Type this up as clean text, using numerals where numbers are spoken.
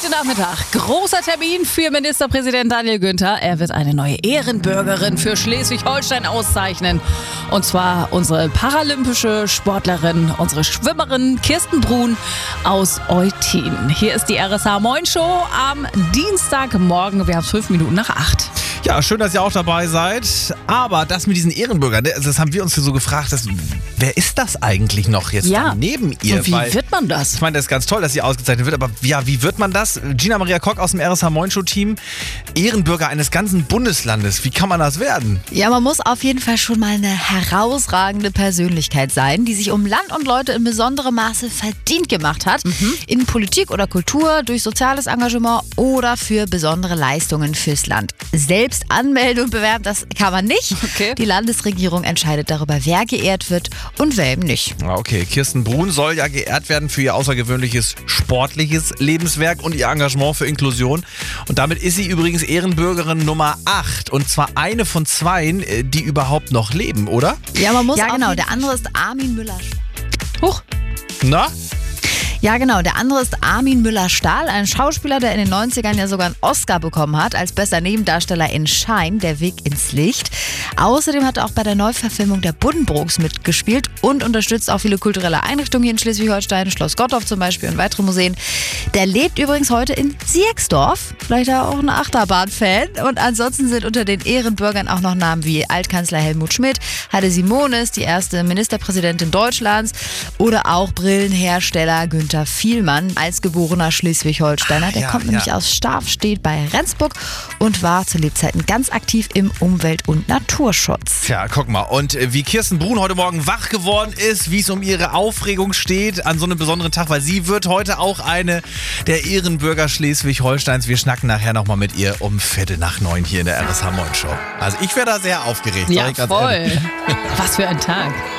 Heute Nachmittag großer Termin für Ministerpräsident Daniel Günther. Er wird eine neue Ehrenbürgerin für Schleswig-Holstein auszeichnen. Und zwar unsere paralympische Sportlerin, unsere Schwimmerin Kirsten Brun aus Eutin. Hier ist die RSH Moin Show am Dienstagmorgen. Wir haben 5 Minuten nach 8. Ja, schön, dass ihr auch dabei seid. Aber das mit diesen Ehrenbürgern, das haben wir uns so gefragt, wer ist das eigentlich noch jetzt neben ihr? Und wie wird man das? Ich meine, das ist ganz toll, dass sie ausgezeichnet wird, aber ja, wie wird man das? Gina Maria Kock aus dem RSH Moin Show Team, Ehrenbürger eines ganzen Bundeslandes. Wie kann man das werden? Ja, man muss auf jeden Fall schon mal eine herausragende Persönlichkeit sein, die sich um Land und Leute in besonderem Maße verdient gemacht hat. In Politik oder Kultur, durch soziales Engagement oder für besondere Leistungen fürs Land. Selbst anmelden und bewerben, das kann man nicht. Okay. Die Landesregierung entscheidet darüber, wer geehrt wird und wer eben nicht. Okay, Kirsten Brun soll ja geehrt werden für ihr außergewöhnliches sportliches Lebenswerk und ihr Engagement für Inklusion. Und damit ist sie übrigens Ehrenbürgerin Nummer 8. Und zwar eine von 2, die überhaupt noch leben, oder? Ja, man muss der andere ist Armin Müller. Huch. Na? Ja, genau. Der andere ist Armin Müller-Stahl, ein Schauspieler, der in den 90ern ja sogar einen Oscar bekommen hat als bester Nebendarsteller in Schein, der Weg ins Licht. Außerdem hat er auch bei der Neuverfilmung der Buddenbrooks mitgespielt und unterstützt auch viele kulturelle Einrichtungen hier in Schleswig-Holstein, Schloss Gottorf zum Beispiel und weitere Museen. Der lebt übrigens heute in Sierksdorf, vielleicht auch ein Achterbahn-Fan. Und ansonsten sind unter den Ehrenbürgern auch noch Namen wie Altkanzler Helmut Schmidt, Heide Simonis, die erste Ministerpräsidentin Deutschlands oder auch Brillenhersteller Günther Vielmann als geborener Schleswig-Holsteiner. Der kommt nämlich aus Staaf, steht bei Rendsburg und war zu Lebzeiten ganz aktiv im Umwelt- und Naturschutz. Tja, guck mal. Und wie Kirsten Brun heute Morgen wach geworden ist, wie es um ihre Aufregung steht an so einem besonderen Tag, weil sie wird heute auch eine der Ehrenbürger Schleswig-Holsteins. Wir schnacken nachher nochmal mit ihr um 8:45 hier in der RSH Moin Show. Also ich wäre da sehr aufgeregt. Ja, voll. Was für ein Tag.